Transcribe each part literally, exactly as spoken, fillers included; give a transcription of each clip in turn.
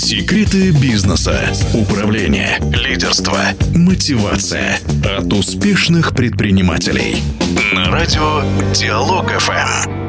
Секреты бизнеса, управления, лидерства, мотивация от успешных предпринимателей. На радио Диалог эф эм.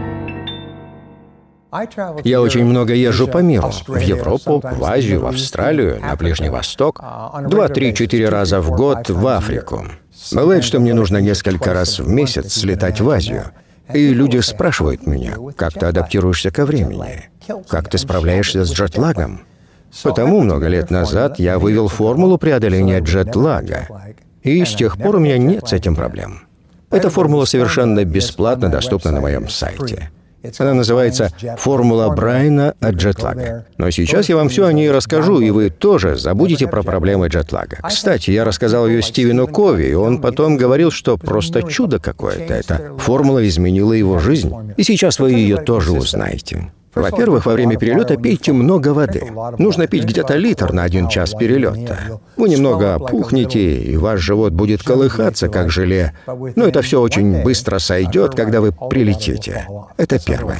Я очень много езжу по миру. В Европу, в Азию, в Австралию, на Ближний Восток. Два, три, четыре раза в год в Африку. Бывает, что мне нужно несколько раз в месяц слетать в Азию. И люди спрашивают меня, как ты адаптируешься ко времени? Как ты справляешься с джетлагом? Потому много лет назад я вывел формулу преодоления джетлага. И с тех пор у меня нет с этим проблем. Эта формула совершенно бесплатно доступна на моем сайте. Она называется «Формула Брайана от джетлага». Но сейчас я вам все о ней расскажу, и вы тоже забудете про проблемы джетлага. Кстати, я рассказал ее Стивену Кови, и он потом говорил, что просто чудо какое-то. Эта формула изменила его жизнь. И сейчас вы ее тоже узнаете. Во-первых, во время перелета пейте много воды. Нужно пить где-то литр на один час перелета. Вы немного опухнете, и ваш живот будет колыхаться, как желе. Но это все очень быстро сойдет, когда вы прилетите. Это первое.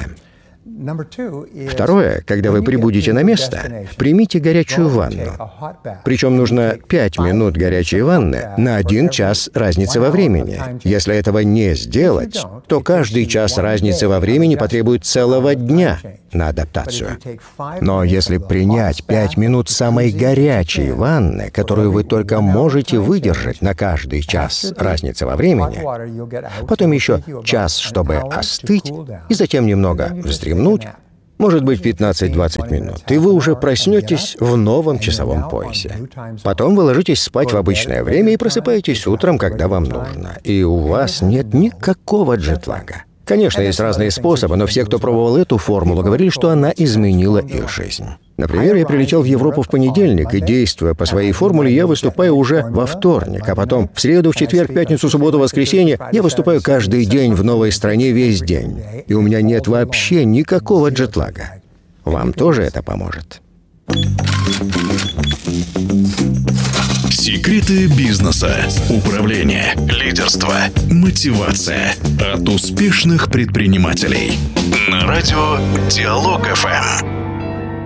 Второе, когда вы прибудете на место, примите горячую ванну. Причем нужно пять минут горячей ванны на один час разницы во времени. Если этого не сделать, то каждый час разницы во времени потребует целого дня на адаптацию. Но если принять пять минут самой горячей ванны, которую вы только можете выдержать на каждый час разницы во времени, потом еще час, чтобы остыть, и затем немного вздремнуть, может быть, пятнадцать-двадцать минут, и вы уже проснетесь в новом часовом поясе. Потом вы ложитесь спать в обычное время и просыпаетесь утром, когда вам нужно. И у вас нет никакого джетлага. Конечно, есть разные способы, но все, кто пробовал эту формулу, говорили, что она изменила их жизнь. Например, я прилетел в Европу в понедельник, и, действуя по своей формуле, я выступаю уже во вторник, а потом в среду, в четверг, пятницу, субботу, воскресенье я выступаю каждый день в новой стране весь день. И у меня нет вообще никакого джетлага. Вам тоже это поможет. Секреты бизнеса, управления, лидерства, мотивация от успешных предпринимателей. На радио Диалог эф эм.